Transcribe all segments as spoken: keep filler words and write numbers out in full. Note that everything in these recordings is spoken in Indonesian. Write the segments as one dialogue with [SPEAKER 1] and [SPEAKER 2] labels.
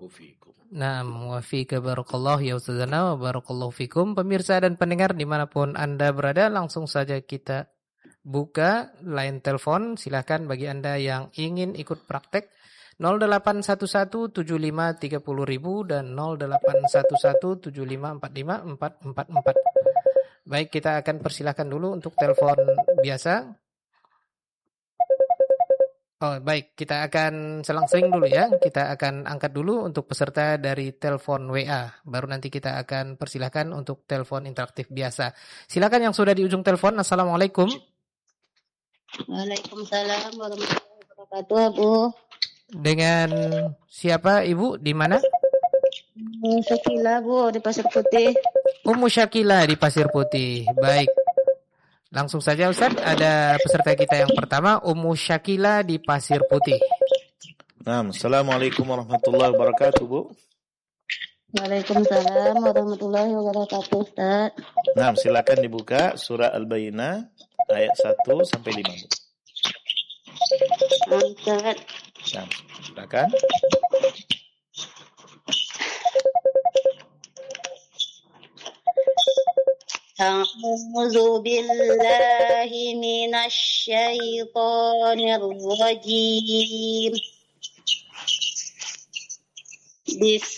[SPEAKER 1] fikum.
[SPEAKER 2] Naam, wa fika barakallahu ya Ustazana wa barakallahu fikum. Pemirsa dan pendengar dimanapun Anda berada, langsung saja kita buka line telepon. Silakan bagi Anda yang ingin ikut praktek nol delapan satu satu tujuh lima tiga nol ribu dan nol delapan satu satu tujuh lima empat lima empat empat empat. Baik, kita akan persilahkan dulu untuk telepon biasa. Oh, baik, kita akan selang-seling dulu ya. Kita akan angkat dulu untuk peserta dari telepon W A. Baru nanti kita akan persilahkan untuk telepon interaktif biasa. Silakan yang sudah di ujung telepon. Assalamualaikum.
[SPEAKER 3] Waalaikumsalam warahmatullahi wabarakatuh, Bu.
[SPEAKER 2] Dengan siapa Ibu? Di mana?
[SPEAKER 3] Syakila, Bu, di Pasir Putih.
[SPEAKER 2] Ummu Syakila di Pasir Putih. Baik. Langsung saja Ustaz, ada peserta kita yang pertama, Ummu Syakila di Pasir Putih.
[SPEAKER 1] Nah, Assalamualaikum warahmatullahi wabarakatuh, Bu.
[SPEAKER 3] Waalaikumsalam warahmatullahi wabarakatuh, Ustaz.
[SPEAKER 1] Nah, silakan dibuka surah Al-Bayyinah ayat satu sampai lima, Bu.
[SPEAKER 3] Ustaz.
[SPEAKER 1] Nah, silakan.
[SPEAKER 3] A'udzu billahi minasy syaithanir rajim.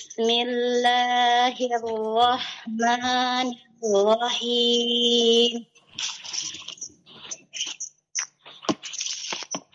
[SPEAKER 3] Bismillahirrahmanirrahim.